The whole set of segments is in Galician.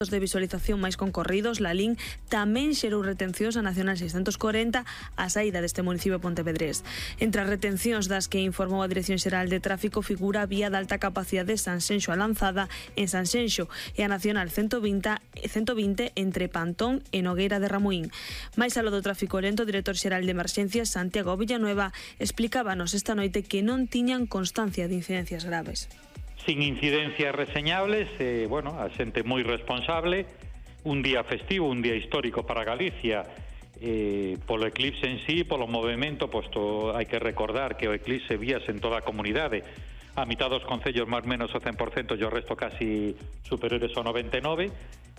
de visualización máis concorridos, Lalín tamén xerou retencións a Nacional 640 a saída deste municipio pontevedrés. Entre as retencións das que informou a Dirección Xeral de Tráfico figura a vía de alta capacidade Sanxenxo a Lanzada en Sanxenxo e a Nacional 120 entre Pantón e Nogueira de Ramuín. Mais aló do tráfico lento, o director xeral de Emerxencias, Santiago Villanueva, explicábanos esta noite que non tiñan constancia de incidencias graves. Sin incidencias reseñables, a xente moi responsable, un día festivo, un día histórico para Galicia, polo eclipse en sí, polo movimento, posto hai que recordar que o eclipse víase en toda a comunidade, a mitad dos concellos máis menos o 100% e o resto casi superiores ao 99%,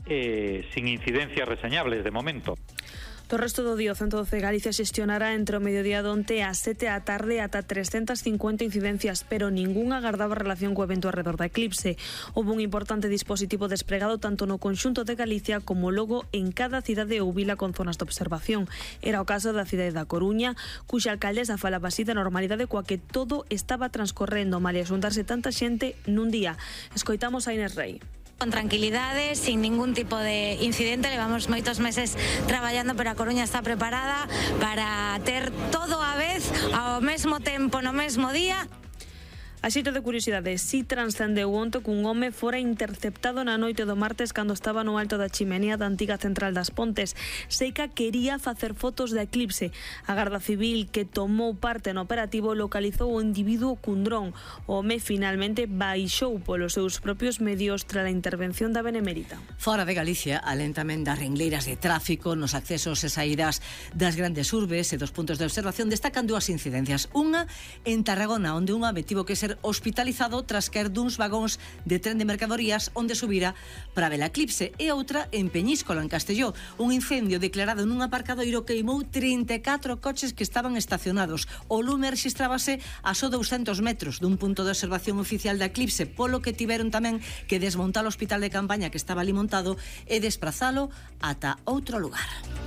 sin incidencias reseñables de momento. Do resto do día, o 112 Galicia xestionará entre o mediodía de onte a 7 da tarde ata 350 incidencias, pero ningunha agardaba relación co evento arredor da eclipse. Houve un importante dispositivo desplegado tanto no conxunto de Galicia como logo en cada cidade ou vila con zonas de observación. Era o caso da cidade da Coruña, cuxa alcaldesa falaba así da normalidade coa que todo estaba transcorrendo, malia xuntarse tanta xente nun día. Escoitamos a Inés Rei. Con tranquilidade, sin ningún tipo de incidente. Levamos moitos meses traballando, pero a Coruña está preparada para ter todo á vez, ao mesmo tempo, no mesmo día. A xeito de curiosidade, si transcendeu onte cun home fora interceptado na noite do martes cando estaba no alto da chimenea da antiga central das Pontes. Seica quería facer fotos da eclipse. A Garda Civil, que tomou parte no operativo, localizou o individuo cun dron. O home finalmente baixou polos seus propios medios tras a intervención da Benemérita. Fora de Galicia, alén tamén das ringleiras de tráfico nos accesos e saídas das grandes urbes e dos puntos de observación, destacan dúas incidencias. Unha en Tarragona, onde un home tivo que ser hospitalizado tras caer duns vagóns de tren de mercadorías onde subira para ver a eclipse, e outra en Peñíscola, en Castelló. Un incendio declarado nun aparcadoiro queimou 34 coches que estaban estacionados. O lume rexistrábase a só 200 metros dun punto de observación oficial da eclipse, polo que tiveron tamén que desmontar o hospital de campaña que estaba ali montado e desprazalo ata outro lugar.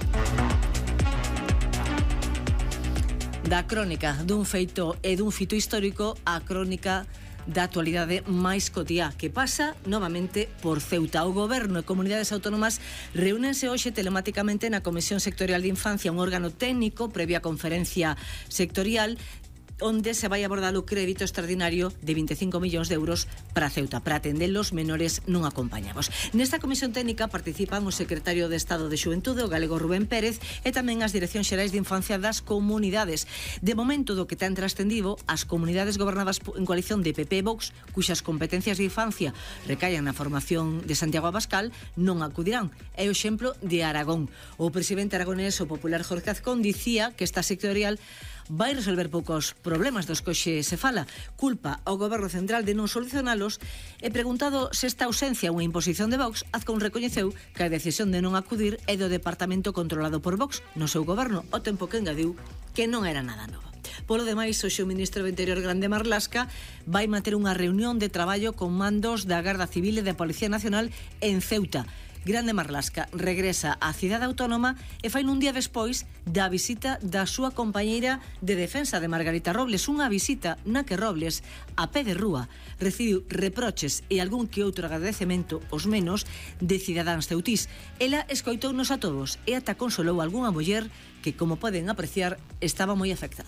Da crónica dun feito e dun fito histórico á crónica da actualidade máis cotiá, que pasa novamente por Ceuta. O Goberno e comunidades autónomas reúnense hoxe telematicamente na Comisión Sectorial de Infancia, un órgano técnico previa conferencia sectorial onde se vai abordar o crédito extraordinario de 25 millóns de euros para Ceuta, para atender os menores non acompañados. Nesta comisión técnica participan o secretario de Estado de Xuventude, o galego Rubén Pérez, e tamén as direccións xerais de infancia das comunidades. De momento, do que ten trascendido, as comunidades gobernadas en coalición de PP e Vox, cuxas competencias de infancia recaian na formación de Santiago Abascal, non acudirán. É o exemplo de Aragón. O presidente aragonés, o popular Jorge Azcón, dicía que esta sectorial vai resolver poucos problemas dos que hoxe se fala. Culpa ao Goberno Central de non solucionalos e, preguntado se esta ausencia é unha imposición de Vox, Azcón recoñeceu que a decisión de non acudir é do departamento controlado por Vox no seu goberno, ao tempo que engadiu que non era nada novo. Polo demais, hoxe o ministro do Interior, Grande Marlaska, vai manter unha reunión de traballo con mandos da Garda Civil e da Policía Nacional en Ceuta. Grande Marlaska regresa á cidade autónoma e fai un día despois da visita da súa compañeira de defensa de Margarita Robles, unha visita na que Robles, a pé de rúa, recibiu reproches e algún que outro agradecemento, os menos, de cidadáns ceutís. Ela escoitounos a todos e ata consolou algunha muller que, como poden apreciar, estaba moi afectada.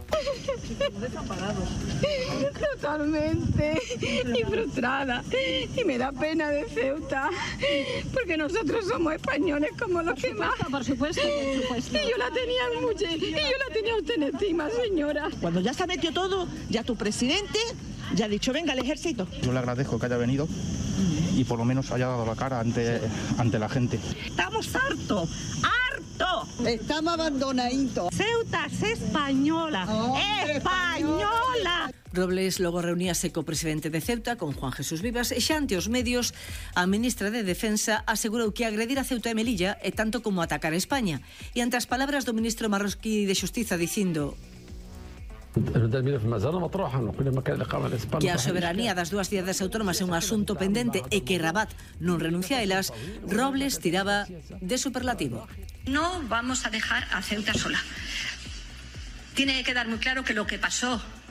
Desamparados. Totalmente. Y frustrada. Y me da pena de Ceuta. Porque nosotros somos españoles como los demás. Por supuesto, por supuesto. Y yo la tenía mucho. Y yo la tenía usted en estima, señora. Cuando ya se metió todo, ya tu presidente ya ha dicho, venga el ejército. Yo le agradezco que haya venido y por lo menos haya dado la cara ante la gente. Estamos hartos. Estamos abandonaditos. Ceuta es española. ¡Española! Robles logo reuníase co presidente de Ceuta, con Juan Jesús Vivas, e xa ante os medios a ministra de Defensa asegurou que agredir a Ceuta e Melilla é tanto como atacar a España. E ante as palabras do ministro marroquí de Xustiza dicindo que a soberanía das dúas cidades autónomas é un asunto pendente e que Rabat non renuncia a elas, Robles tiraba de superlativo. No vamos a dejar a Ceuta sola. Tiene que quedar muy claro que lo que pasó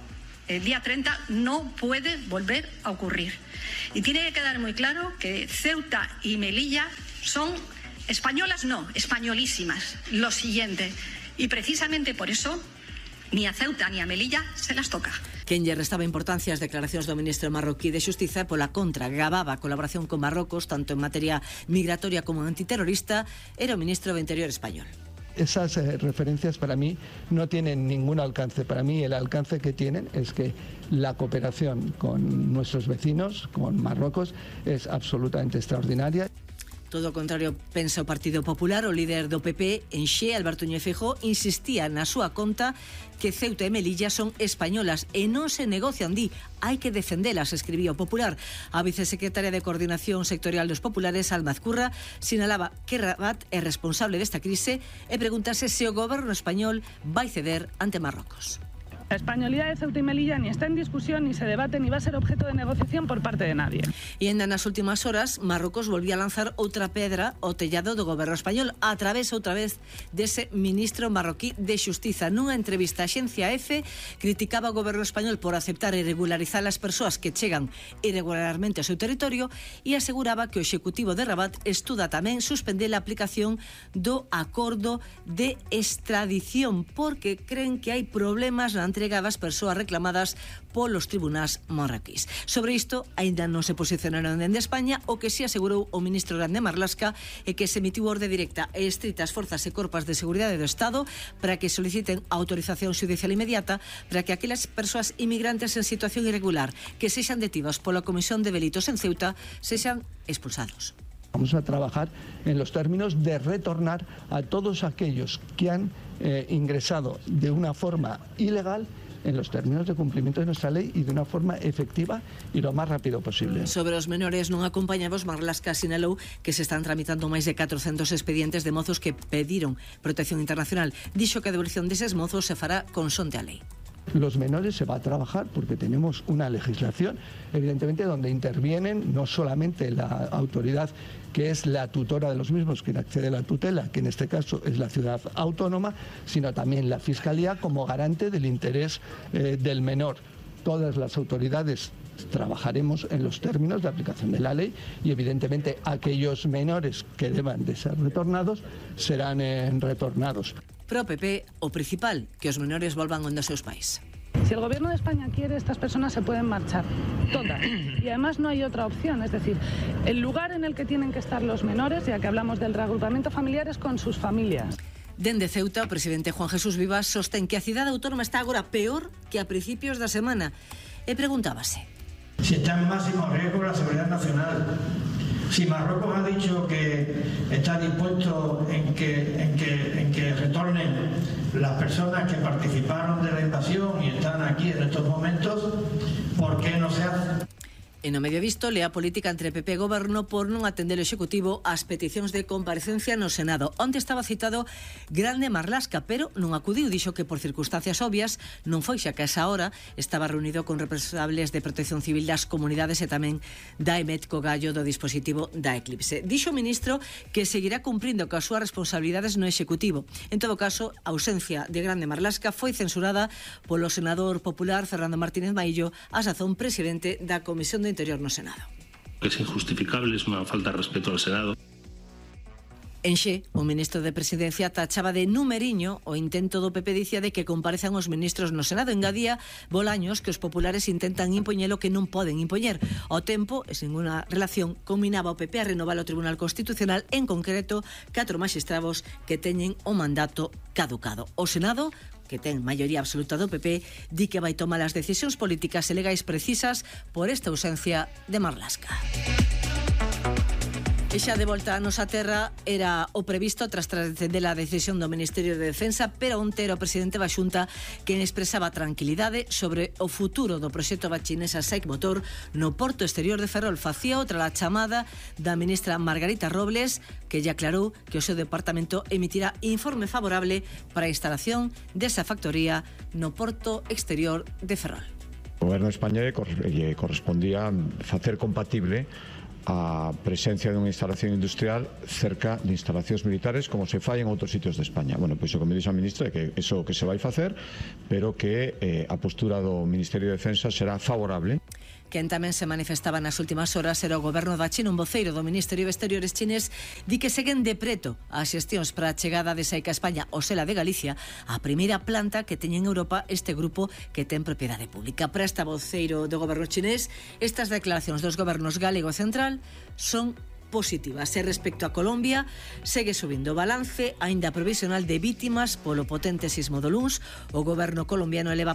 el día 30 no puede volver a ocurrir. Y tiene que quedar muy claro que Ceuta y Melilla son españolas, no, españolísimas. Lo siguiente. Y precisamente por eso ni a Ceuta ni a Melilla se las toca. Quen lle restaba importancia ás declaracións do ministro marroquí de Xustiza, pola contra gababa a colaboración con Marrocos tanto en materia migratoria como antiterrorista, era o ministro do Interior español. Esas referencias para mí no tienen ningún alcance. Para mí el alcance que tienen es que la cooperación con nuestros vecinos, con Marruecos, es absolutamente extraordinaria. Todo o contrario pensa o Partido Popular. O líder do PP, en Xe, Alberto Núñez Feijóo, insistía na súa conta que Ceuta e Melilla son españolas e non se negocian, di, hai que defendelas, escribía o Popular. A vicesecretaria de Coordinación Sectorial dos Populares, Alma Azcurra, sinalaba que Rabat é responsable desta crise e pregúntase se o goberno español vai ceder ante Marrocos. La españolidad de Ceuta y Melilla ni está en discusión, ni se debate, ni va a ser objeto de negociación por parte de nadie. E ainda nas últimas horas, Marrocos volvía a lanzar outra pedra ao tellado do goberno español a través outra vez dese ministro marroquí de Xustiza. Nunha entrevista a Axencia F, criticaba o goberno español por aceptar e regularizar as persoas que chegan irregularmente ao seu territorio e aseguraba que o Executivo de Rabat estuda tamén suspender a aplicación do acordo de extradición porque creen que hai problemas na entrega das persoas reclamadas polos tribunais marroquís. Sobre isto, aínda non se posicionaron dende España. O que si asegurou o ministro Grande Marlaska é que se emitiu orde directa e estrita ás forzas e corpas de seguridade do Estado para que soliciten a autorización xudicial inmediata para que aquelas persoas inmigrantes en situación irregular que sexan detidas pola Comisión de Delitos en Ceuta sexan expulsados. Vamos a trabajar en los términos de retornar a todos aquellos que han ingresado de una forma ilegal en los términos de cumplimiento de nuestra ley y de una forma efectiva y lo más rápido posible. Sobre os menores non acompañados, Marlaska sinalou que se están tramitando máis de 400 expedientes de mozos que pediron protección internacional. Dixo que a devolución deses mozos se fará consonte a lei. Los menores se va a trabajar porque tenemos una legislación, evidentemente, donde intervienen no solamente la autoridad que es la tutora de los mismos, quien accede a la tutela, que en este caso es la ciudad autónoma, sino también la Fiscalía como garante del interés del menor. Todas las autoridades trabajaremos en los términos de aplicación de la ley y evidentemente aquellos menores que deban de ser retornados serán retornados. Pro PP, o principal, que os menores volvan onde os seus pais. Si el gobierno de España quiere, estas personas se pueden marchar, todas. Y además no hay otra opción, es decir, el lugar en el que tienen que estar los menores, ya que hablamos del reagrupamiento familiar, es con sus familias. Dende Ceuta, o presidente Juan Jesús Vivas sostén que a cidade autónoma está agora peor que a principios da semana. E preguntábase: si está en máximo riesgo la seguridad nacional, si Marruecos ha dicho que está dispuesto en que retornen las personas que participaron de la invasión y están aquí en estos momentos, ¿por qué no se hace? E no medio visto, lea política entre PP e Goberno por non atender o Executivo ás peticións de comparecencia no Senado, onde estaba citado Grande Marlaska, pero non acudiu. Dixo que por circunstancias obvias non foi, xa que a esa hora estaba reunido con responsables de protección civil das comunidades e tamén da EMET co gallo do dispositivo da Eclipse. Dixo o ministro que seguirá cumprindo coas súas responsabilidades no Executivo. En todo caso, a ausencia de Grande Marlaska foi censurada polo senador popular Fernando Martínez Maillo, a sazón presidente da Comisión de Interior no Senado. Es injustificable, es una falta de respeto al Senado. En Xe, o ministro de Presidencia tachaba de numeriño o intento do PP, dicía, de que comparezan os ministros no Senado. Engadía Bolaños que os populares intentan impoñer o que non poden impoñer. Ao tempo, e sen ninguna relación, combinaba o PP a renovar o Tribunal Constitucional, en concreto 4 magistrados que teñen o mandato caducado. O Senado, que ten maioría absoluta do PP, di que vai tomar as decisións políticas e legais precisas por esta ausencia de Marlaska. E xa de volta a nosa terra, era o previsto tras trascender a decisión do Ministerio de Defensa, pero onte era o presidente da Xunta quen expresaba tranquilidade sobre o futuro do proxecto Bachinesa Saic Motor no porto exterior de Ferrol. Facía outra a chamada da ministra Margarita Robles, que lle aclarou que o seu departamento emitirá informe favorable para a instalación desa factoría no porto exterior de Ferrol. O goberno de España lle correspondía facer compatible a presencia de unha instalación industrial cerca de instalacións militares como se fai en outros sitios de España. Bueno, pois o que me dixe a ministra é que iso que se vai facer, pero que a postura do Ministerio de Defensa será favorable. Quen tamén se manifestaba nas últimas horas era o goberno da China. Un voceiro do Ministerio de Exteriores chinés di que seguen de preto as xestións para a chegada de Saica a España ou Sela de Galicia, a primeira planta que teña en Europa este grupo que ten propiedade pública. Para esta voceiro do goberno chinés, estas declaracións dos gobernos galego e central son positivas. E respecto a Colombia, segue subindo o balance, aínda provisional, de vítimas polo potente sismo do luns. O goberno colombiano eleva